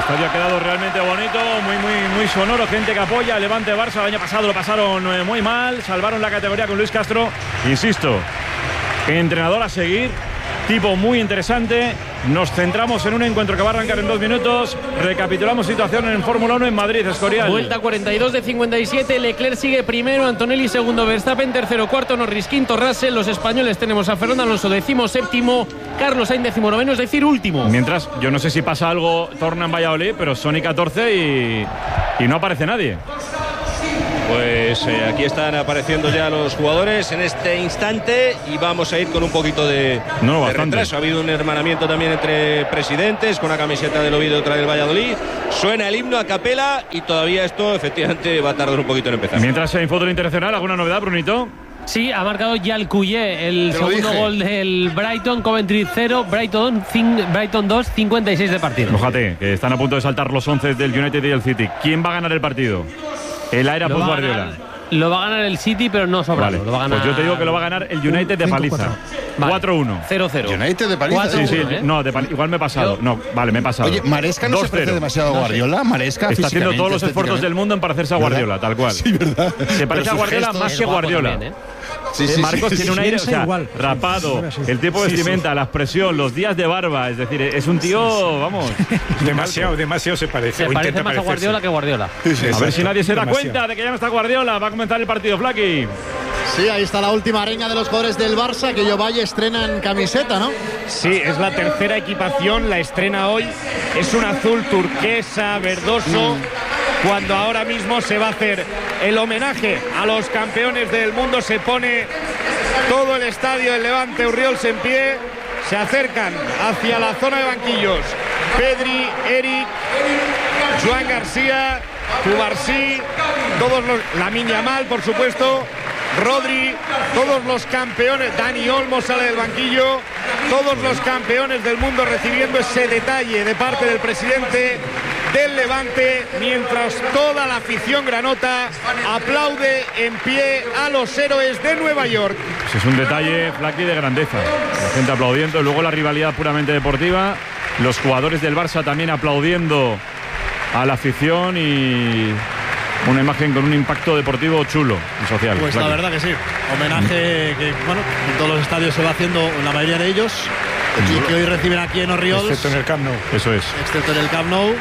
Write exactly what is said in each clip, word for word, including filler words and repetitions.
estadio ha quedado realmente bonito, muy, muy, muy sonoro, gente que apoya. Levante Barça, el año pasado lo pasaron eh, muy mal, salvaron la categoría con Luis Castro. Insisto, entrenador a seguir, tipo muy interesante. Nos centramos en un encuentro que va a arrancar en dos minutos. Recapitulamos situación en Fórmula uno en Madrid, Escorial. Vuelta cuarenta y dos de cincuenta y siete. Leclerc sigue primero, Antonelli segundo, Verstappen tercero, cuarto Norris, quinto Russell. Los españoles tenemos a Fernando Alonso décimo séptimo, Carlos Sainz décimo noveno, es decir, último. Mientras, yo no sé si pasa algo, torna en Valladolid, pero Sony catorce y, y no aparece nadie. Pues eh, aquí están apareciendo ya los jugadores en este instante y vamos a ir con un poquito de, no, de retraso. Ha habido un hermanamiento también entre presidentes, con una camiseta del Oviedo y otra del Valladolid. Suena el himno a capela y todavía esto efectivamente va a tardar un poquito en empezar. Mientras en fútbol internacional, ¿alguna novedad, Brunito? Sí, ha marcado Yalcuyé el Te segundo gol del Brighton. Coventry cero, Brighton, Brighton dos, cincuenta y seis de partido. Fíjate, que están a punto de saltar los once del United y el City. ¿Quién va a ganar el partido? El Aira Pep Guardiola. Lo va a ganar el City, pero no sobrado. Vale. Lo va a ganar... Pues yo te digo que lo va a ganar el United de paliza. Vale. cuatro uno. cero cero. United de paliza. Sí, sí, ¿eh? no, de pal... igual me he pasado. Yo... No, vale, me he pasado. Oye, Maresca no se parece demasiado a Guardiola. No sé. Maresca está haciendo todos los esfuerzos del mundo en parecerse a Guardiola, tal cual. Sí, ¿verdad? Se parece a Guardiola gestos, más que Guardiola. También, ¿eh? Sí, sí, Marcos sí, tiene sí, un aire, o sea, igual. rapado, Sí, sí, sí. el tipo de Sí, vestimenta, sí. la expresión, los días de barba, es decir, es un tío, vamos, Demasiado, demasiado se parece. Se o parece intenta más a parecerse. Guardiola que Guardiola. Sí, sí, a ver si nadie se da demasiado. cuenta de que ya no está Guardiola. Va a comenzar el partido, Flaky. Sí, ahí está la última arenga de los jugadores del Barça, que Yovalle estrena en camiseta, ¿no? Sí, es la tercera equipación, la estrena hoy. Es un azul turquesa, verdoso, mm. cuando ahora mismo se va a hacer el homenaje a los campeones del mundo. Se pone todo el estadio del Levante Urriols en pie. Se acercan hacia la zona de banquillos Pedri, Eric, Joan García, Cubarsí, todos los, Lamine Yamal, por supuesto, Rodri, todos los campeones. Dani Olmo sale del banquillo. Todos los campeones del mundo recibiendo ese detalle de parte del presidente del Levante, mientras toda la afición granota aplaude en pie a los héroes de Nueva York. Pues es un detalle, Flaky, de grandeza. La gente aplaudiendo, luego la rivalidad puramente deportiva, los jugadores del Barça también aplaudiendo a la afición y una imagen con un impacto deportivo chulo y social. Pues Flaky. la verdad que sí. Homenaje que, bueno, en todos los estadios se va haciendo, en la mayoría de ellos. Y que hoy reciben aquí en Orriols. Excepto en el Camp Nou. Eso es. Excepto en el Camp Nou.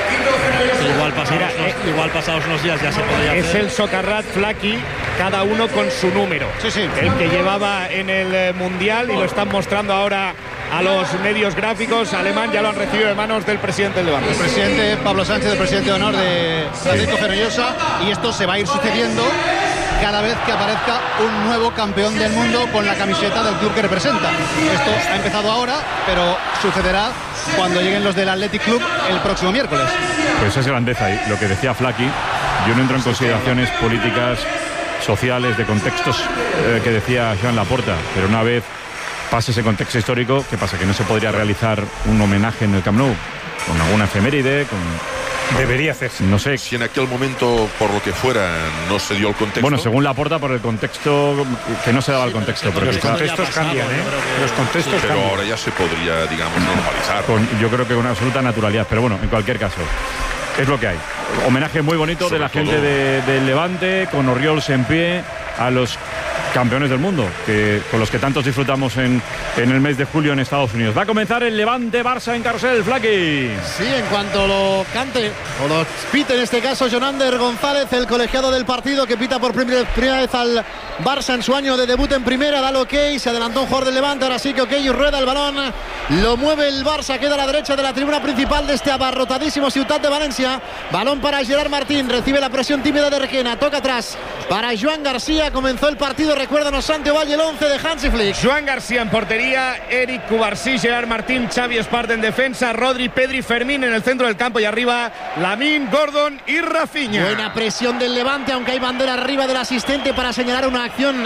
Igual pasados, Mira, unos, eh, igual pasados unos días ya se podría Es hacer. el Socarrat Flaky, cada uno con su número. Sí, sí. El que llevaba en el eh, Mundial y lo están mostrando ahora a los medios gráficos. Alemán ya lo han recibido de manos del presidente del Levante. El presidente Pablo Sánchez, el presidente de honor de Francisco Fenollosa, y esto se va a ir sucediendo cada vez que aparezca un nuevo campeón del mundo con la camiseta del club que representa. Esto ha empezado ahora, pero sucederá cuando lleguen los del Athletic Club el próximo miércoles. Pues es grandeza. Y lo que decía Flaky, yo no entro en consideraciones políticas, sociales, de contextos eh, que decía Joan Laporta, pero una vez pase ese contexto histórico, ¿qué pasa? Que no se podría realizar un homenaje en el Camp Nou con alguna efeméride, con... Debería hacerse. No sé. Si en aquel momento, por lo que fuera, no se dio el contexto. Bueno, según Laporta, por el contexto, que no se daba el contexto. Pero Los quizá, contextos cambian, ¿eh? Los contextos Pero cambian. ahora ya se podría, digamos, normalizar. con, yo creo que con absoluta naturalidad. Pero bueno, en cualquier caso, es lo que hay. Homenaje muy bonito Sobre de la todo. gente de, del Levante, con Orriols en pie, a los campeones del mundo, que con los que tantos disfrutamos en, en el mes de julio en Estados Unidos. Va a comenzar el Levante-Barça en Carrusel, Flaky. Sí, en cuanto lo cante, o lo pite en este caso Jonander González, el colegiado del partido que pita por primera, primera vez al Barça en su año de debut en primera, da el ok, se adelantó un jugador del Levante, ahora sí que ok, rueda el balón, lo mueve el Barça, queda a la derecha de la tribuna principal de este abarrotadísimo Ciutat de Valencia, balón para Gerard Martín, recibe la presión tímida de Requena, toca atrás para Joan García, comenzó el partido, recuérdanos Santiago Valle, el once de Hansi Flick. Joan García en portería, Eric Cubarsí, Gerard Martín, Xavi Espart en defensa, Rodri, Pedri, Fermín en el centro del campo y arriba Lamine, Gordon y Rafinha. Buena presión del Levante, aunque hay bandera arriba del asistente para señalar una acción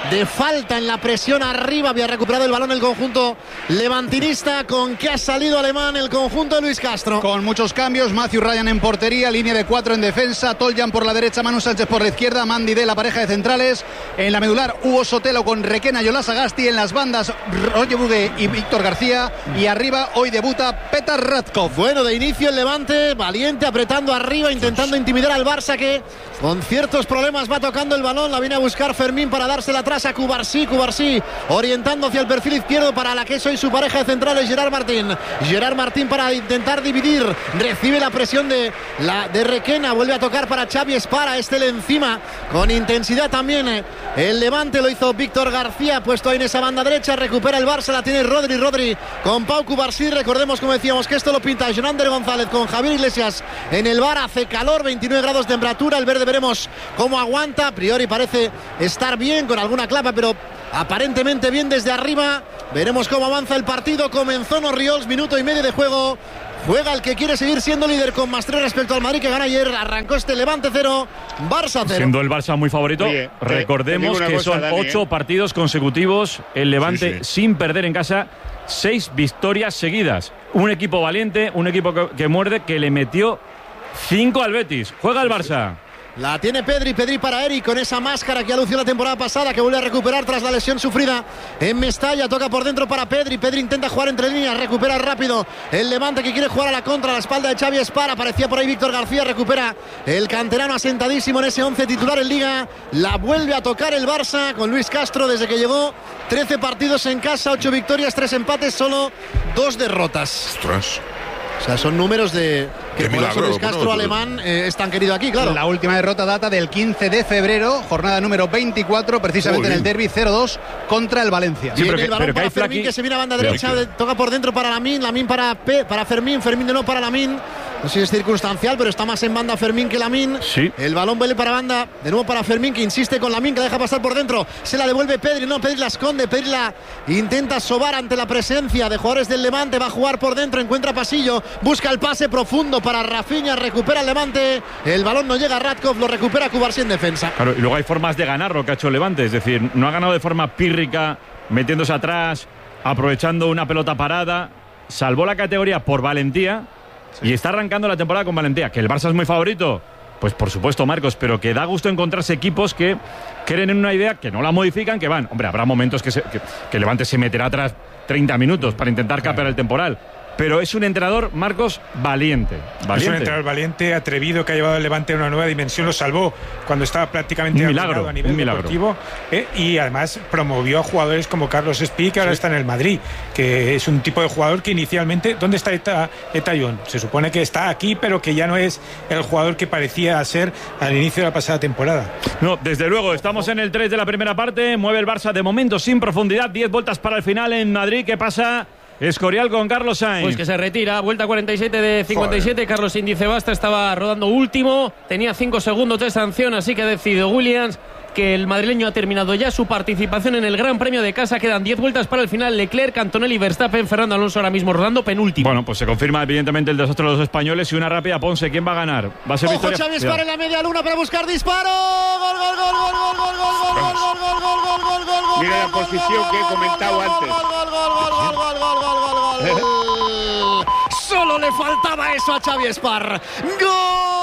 de falta en la presión arriba. Había recuperado el balón el conjunto levantinista. Con que ha salido alemán el conjunto de Luis Castro. Con muchos cambios, Matthew Ryan en portería, línea de cuatro en defensa, Toljan por la derecha, Manu Sánchez por la izquierda, Mandy de la pareja de centrales. En la medular, Hugo Sotelo con Requena y Olas Agasti. En las bandas, Roger Bugue y Víctor García. Y arriba, hoy debuta Petar Radkov. Bueno, de inicio el Levante, valiente, apretando arriba, intentando intimidar al Barça, que con ciertos problemas va tocando el balón. La viene a buscar Fermín para dársela atrás a Cubarsí. Cubarsí orientando hacia el perfil izquierdo para la que es hoy su pareja de centrales, Gerard Martín. Gerard Martín para intentar dividir. Recibe la presión de, la, de Requena. Vuelve a tocar para Xavi Espara. Este le encima con intensidad también. Eh. El Levante lo hizo Víctor García, puesto ahí en esa banda derecha. Recupera el Barça, la tiene Rodri. Rodri con Pau Cubarsí. Recordemos, como decíamos, que esto lo pinta Jonander González con Javier Iglesias en el bar. Hace calor, veintinueve grados de temperatura. El verde veremos cómo aguanta. A priori parece estar bien, con alguna clapa, pero aparentemente bien desde arriba. Veremos cómo avanza el partido. Comenzó Norriols, minuto y medio de juego. Juega el que quiere seguir siendo líder con más tres respecto al Madrid, que gana ayer. Arrancó este Levante cero, Barça cero. Siendo el Barça muy favorito, Oye, recordemos te, te que cosa, son Dani, ocho ¿eh? partidos consecutivos. El Levante Sí, sí. sin perder en casa, seis victorias seguidas. Un equipo valiente, un equipo que, que muerde, que le metió cinco al Betis. Juega el Barça. La tiene Pedri, Pedri para Eric con esa máscara que ha lucido la temporada pasada, que vuelve a recuperar tras la lesión sufrida en Mestalla. Toca por dentro para Pedri, Pedri intenta jugar entre líneas, recupera rápido el Levante, que quiere jugar a la contra, a la espalda de Xavi Espara. Aparecía por ahí Víctor García, recupera el canterano asentadísimo en ese once titular en Liga. La vuelve a tocar el Barça con Luis Castro desde que llegó. trece partidos en casa, ocho victorias, tres empates, solo dos derrotas. Ostras. O sea, son números de que Qué por eso milagro, Luis Castro, bueno, alemán, eh, es tan querido aquí, claro. La última derrota data del quince de febrero, jornada número veinticuatro, precisamente Joder. en el derbi cero dos contra el Valencia. Sí, Viene pero el que- balón pero que para hay Fermín, Flaqui- que se viene a banda Pero derecha, que- de- toca por dentro para Lamín, Lamín para, Pe- para Fermín, Fermín de no para Lamín. No sé si es circunstancial, pero está más en banda Fermín que Lamín. Sí. El balón vuelve para banda, de nuevo para Fermín, que insiste con Lamín, que la deja pasar por dentro. Se la devuelve Pedri, no, Pedri la esconde, Pedri la intenta sobar ante la presencia de jugadores del Levante. Va a jugar por dentro, encuentra pasillo, busca el pase profundo para Rafinha, recupera el Levante. El balón no llega a Radkov, lo recupera Cubarsí en defensa. Claro, y luego hay formas de ganar lo que ha hecho el Levante. Es decir, no ha ganado de forma pírrica, metiéndose atrás, aprovechando una pelota parada. Salvó la categoría por valentía y está arrancando la temporada con valentía. ¿Que el Barça es muy favorito? Pues por supuesto, Marcos, pero que da gusto encontrarse equipos que creen en una idea, que no la modifican, que van. Hombre, habrá momentos que, se, que, que el Levante se meterá atrás treinta minutos para intentar capear el temporal. Pero es un entrenador, Marcos, valiente. valiente. Es un entrenador valiente, atrevido, que ha llevado al Levante a una nueva dimensión. Lo salvó cuando estaba prácticamente Un milagro, arruinado a nivel un milagro. deportivo. eh, y además promovió a jugadores como Carlos Espí, que ahora está en el Madrid, que es un tipo de jugador que inicialmente... ¿Dónde está Eta, Etayón? Se supone que está aquí, pero que ya no es el jugador que parecía ser al inicio de la pasada temporada. No, desde luego, estamos en el tres de la primera parte. Mueve el Barça de momento sin profundidad. diez vueltas para el final en Madrid. ¿Qué pasa? Escorial con Carlos Sainz. Pues que se retira, vuelta cuarenta y siete de cincuenta y siete. Joder. Carlos Sainz dice basta, estaba rodando último, tenía cinco segundos de sanción, así que ha decidido Williams que el madrileño ha terminado ya su participación en el Gran Premio de casa. Quedan diez vueltas para el final. Leclerc, Antonelli, Verstappen, Fernando Alonso ahora mismo rodando penúltimo. Bueno, pues se confirma evidentemente el desastre de los españoles y una rápida Ponce. ¿Quién va a ganar? Va a ser Ojo, victoria. Xavi Espara en la media luna para buscar disparo. Gol, gol, gol, gol, gol, gol, gol, gol, gol, gol, gol, gol, gol, gol, gol, gol. Mira la posición que he comentado antes. Gol, gol, gol, gol, gol, gol, gol, gol, gol, gol. Solo le faltaba eso a Xavi Espar. Gol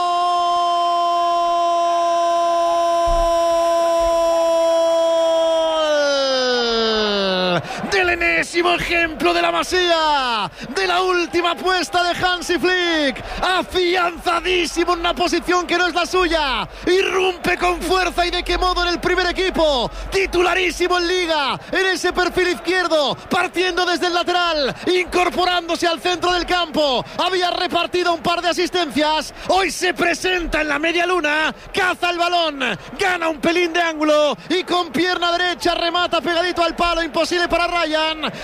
del enésimo ejemplo de la Masía, de la última apuesta de Hansi Flick, afianzadísimo en una posición que no es la suya, irrumpe con fuerza y de qué modo en el primer equipo, titularísimo en Liga, en ese perfil izquierdo, partiendo desde el lateral, incorporándose al centro del campo, había repartido un par de asistencias, hoy se presenta en la media luna, caza el balón, gana un pelín de ángulo y con pierna derecha remata pegadito al palo, imposible para Ryan,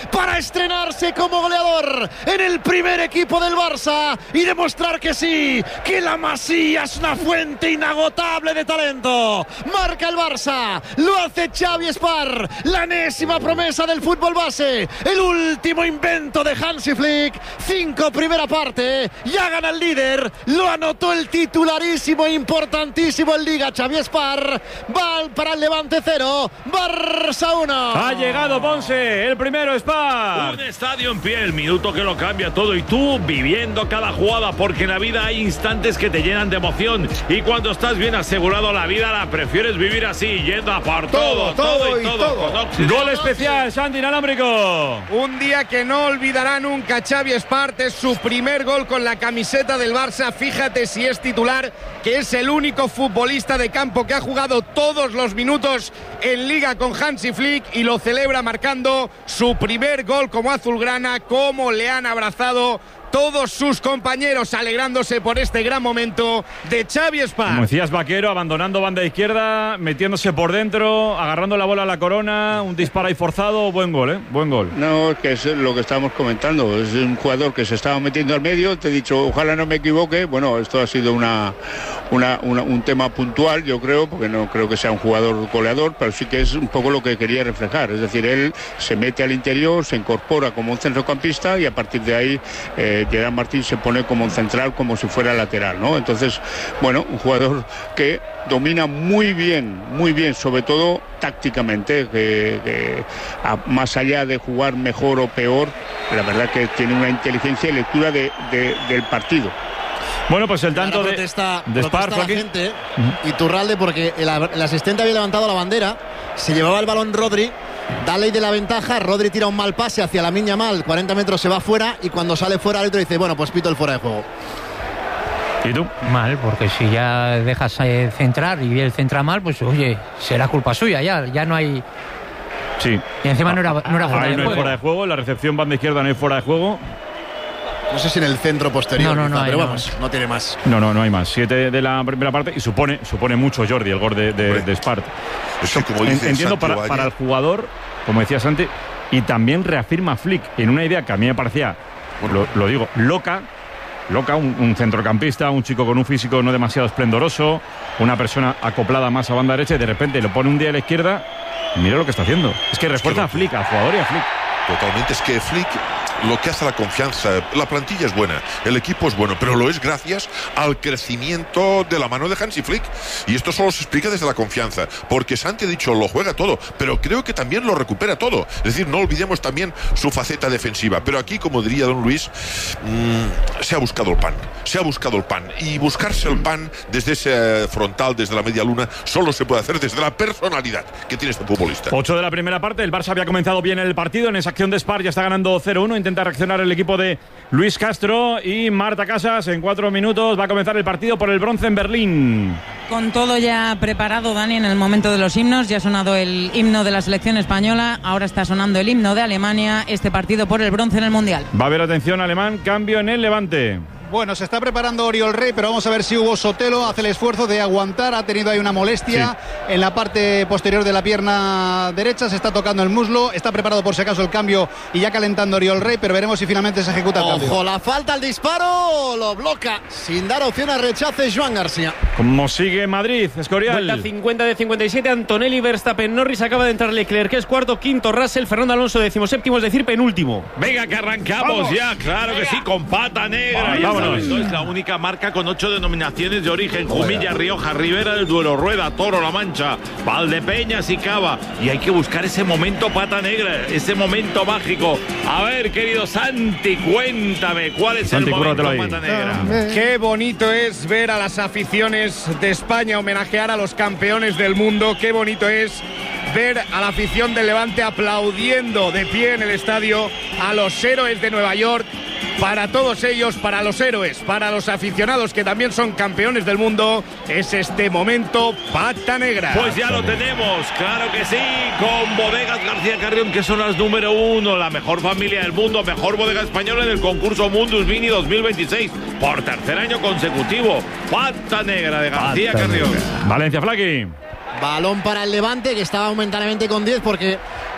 para estrenarse como goleador en el primer equipo del Barça y demostrar que sí, que la Masía es una fuente inagotable de talento. Marca el Barça, lo hace Xavi Espar, la enésima promesa del fútbol base, el último invento de Hansi Flick. Cinco primera parte, ya gana el líder, lo anotó el titularísimo e importantísimo en Liga Xavi Espar. Va para el Levante cero, Barça uno. Ha llegado Ponce, el primero Espar. Un estadio en pie, el minuto que lo cambia todo y tú viviendo cada jugada, porque en la vida hay instantes que te llenan de emoción y cuando estás bien asegurado la vida la prefieres vivir así, yendo a por todo, todo, todo y todo. todo. Gol especial, Santi Inalámbrico. Un día que no olvidará nunca Xavi Espart, es su primer gol con la camiseta del Barça. Fíjate si es titular, que es el único futbolista de campo que ha jugado todos los minutos en Liga con Hansi Flick y lo celebra marcando su primer gol como azulgrana. Cómo le han abrazado todos sus compañeros alegrándose por este gran momento de Xavi Espar. Como decías, Vaquero, abandonando banda izquierda, metiéndose por dentro, agarrando la bola a la corona, un disparo ahí forzado, buen gol, ¿eh? Buen gol. No, es que es lo que estábamos comentando, es un jugador que se estaba metiendo al medio, te he dicho, ojalá no me equivoque, bueno, esto ha sido una, una, una un tema puntual, yo creo, porque no creo que sea un jugador goleador, pero sí que es un poco lo que quería reflejar, es decir, él se mete al interior, se incorpora como un centrocampista y a partir de ahí eh, Gerard Martín se pone como un central, como si fuera lateral, ¿no? Entonces, bueno, un jugador que domina muy bien, muy bien, sobre todo tácticamente, que, que a, más allá de jugar mejor o peor, la verdad que tiene una inteligencia y lectura de, de, del partido. Bueno, pues el tanto de, protesta, de Espar, protesta la gente, uh-huh. Iturralde, porque el, el asistente había levantado la bandera, se llevaba el balón Rodri, da ley de la ventaja, Rodri tira un mal pase hacia Lamine Yamal, cuarenta metros se va fuera y cuando sale fuera el árbitro dice, bueno, pues pito el fuera de juego. ¿Y tú? Mal, porque si ya dejas eh, centrar y él centra mal, pues oye, será culpa suya, ya, ya no hay... Sí. Y encima no era, no era fuera Ahí de no juego. hay fuera de juego, la recepción banda izquierda no hay fuera de juego. No sé si en el centro posterior, no, no, quizá, no, pero no. vamos, no tiene más. No, no, no hay más. Siete de la primera parte y supone, supone mucho, Jordi, el gol de, de, de Espart. Sí, como dice Entiendo Santi para, Valle. para el jugador, como decía Santi, y también reafirma Flick en una idea que a mí me parecía, lo, lo digo, loca, loca, un, un centrocampista, un chico con un físico no demasiado esplendoroso, una persona acoplada más a banda derecha y de repente lo pone un día a la izquierda y mira lo que está haciendo. Es que refuerza Es que a Flick, al jugador y a Flick. Totalmente, es que Flick lo que hace la confianza, la plantilla es buena, el equipo es bueno, pero lo es gracias al crecimiento de la mano de Hansi Flick, y esto solo se explica desde la confianza, porque Santi ha dicho lo juega todo, pero creo que también lo recupera todo, es decir, no olvidemos también su faceta defensiva, pero aquí, como diría don Luis, mmm, se ha buscado el pan, se ha buscado el pan, y buscarse el pan desde ese frontal, desde la media luna, solo se puede hacer desde la personalidad que tiene este futbolista. ocho de la primera parte, el Barça había comenzado bien el partido, en esa acción de Espar ya está ganando cero uno, intenta reaccionar el equipo de Luis Castro y Marta Casas en cuatro minutos va a comenzar el partido por el bronce en Berlín. Con todo ya preparado, Dani, en el momento de los himnos, ya ha sonado el himno de la selección española, ahora está sonando el himno de Alemania, este partido por el bronce en el Mundial. Va a haber atención alemán, cambio en el Levante. Bueno, se está preparando Oriol Rey, pero vamos a ver si Hugo Sotelo hace el esfuerzo de aguantar. Ha tenido ahí una molestia sí. en la parte posterior de la pierna derecha. Se está tocando el muslo. Está preparado por si acaso el cambio y ya calentando Oriol Rey, pero veremos si finalmente se ejecuta el cambio. Ojo, la falta al disparo. Lo bloca sin dar opción a rechace Joan García. Como sigue Madrid, Escorial. Vuelta cincuenta de cincuenta y siete. Antonelli, Verstappen, Norris. Acaba de entrar Leclerc, que es cuarto. Quinto, Russell. Fernando Alonso, decimoséptimo, es decir, penúltimo. Venga, que arrancamos ¡Vamos! ya. Claro Venga. que sí, con pata negra. Vamos, vámonos. Esto es la única marca con ocho denominaciones de origen: Jumilla, Rioja, Ribera del Duero, Rueda, Toro, La Mancha, Valdepeñas y Cava. Y hay que buscar ese momento pata negra, ese momento mágico. A ver, querido Santi, cuéntame cuál es Santi, el momento pata negra. Qué bonito es ver a las aficiones de España homenajear a los campeones del mundo. Qué bonito es ver a la afición del Levante aplaudiendo de pie en el estadio a los héroes de Nueva York. Para todos ellos, para los héroes, para los aficionados que también son campeones del mundo, es este momento pata negra. Pues ya lo tenemos, claro que sí, con Bodegas García Carrión, que son las número uno, la mejor familia del mundo, mejor bodega española en el concurso Mundus Vini dos mil veintiséis, por tercer año consecutivo. Pata negra de García Pata Carrión. Negra. Valencia, Flaqui. Balón para el Levante, que estaba momentáneamente con diez porque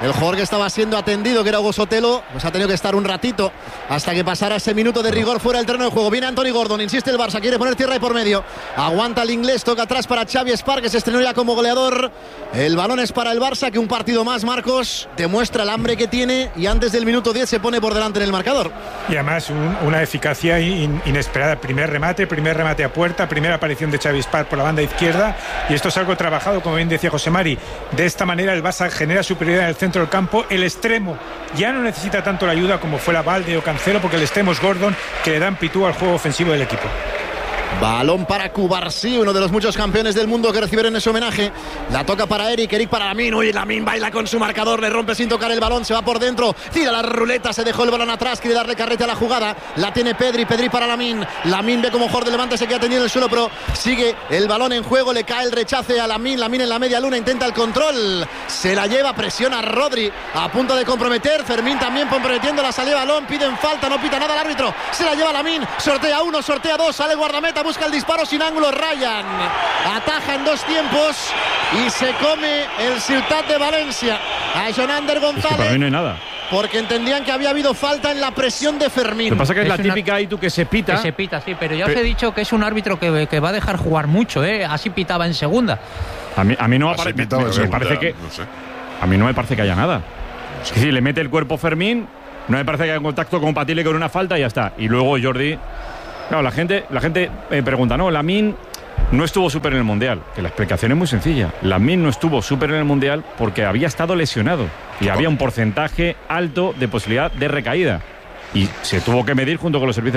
El jugador que estaba siendo atendido, que era Hugo Sotelo, pues ha tenido que estar un ratito hasta que pasara ese minuto de rigor fuera del terreno de juego. Viene Anthony Gordon, insiste el Barça, quiere poner tierra ahí por medio. Aguanta el inglés, toca atrás para Xavi Espar, que se estrenó ya como goleador. El balón es para el Barça, que un partido más, Marcos, demuestra el hambre que tiene y antes del minuto diez se pone por delante en el marcador. Y además un, una eficacia in, inesperada. Primer remate, primer remate a puerta, primera aparición de Xavi Espar por la banda izquierda. Y esto es algo trabajado, como bien decía José Mari. De esta manera el Barça genera superioridad en el centro del campo. El extremo ya no necesita tanto la ayuda como fue la Valde o Cancelo, porque el extremo es Gordon, que le da amplitud al juego ofensivo del equipo. Balón para Cubarsí, uno de los muchos campeones del mundo que recibieron ese homenaje. La toca para Eric, Eric para Lamin. Uy, Lamin baila con su marcador, le rompe sin tocar el balón, se va por dentro, tira la ruleta, se dejó el balón atrás, quiere darle carrete a la jugada. La tiene Pedri, Pedri para Lamin. Lamin ve como Jorge de Levante se queda tendido en el suelo, pero sigue el balón en juego, le cae el rechace a Lamin. Lamin en la media luna, intenta el control, se la lleva, presiona a Rodri, a punto de comprometer. Fermín también comprometiendo la salida de balón, piden falta, no pita nada el árbitro, se la lleva Lamin, sortea uno, sortea dos, sale guardameta, busca el disparo sin ángulo. Ryan ataja en dos tiempos y se come el Ciutat de Valencia a Jonander González. Es que para mí no hay nada, porque entendían que había habido falta en la presión de Fermín. Lo que pasa es que es, es la una... típica, y tú que se pita. Que se pita, sí, pero ya os he dicho que es un árbitro que, que va a dejar jugar mucho, ¿eh? Así pitaba en segunda. A mí, a mí no me, apare... me, me parece que no sé. A mí no me parece que haya nada. Es que si le mete el cuerpo Fermín, no me parece que haya un contacto compatible con una falta y ya está. Y luego Jordi. Claro, la gente, la gente eh, pregunta, no, Lamin no estuvo súper en el Mundial. Que la explicación es muy sencilla. Lamin no estuvo súper en el Mundial porque había estado lesionado y había un porcentaje alto de posibilidad de recaída. Y se tuvo que medir junto con los servicios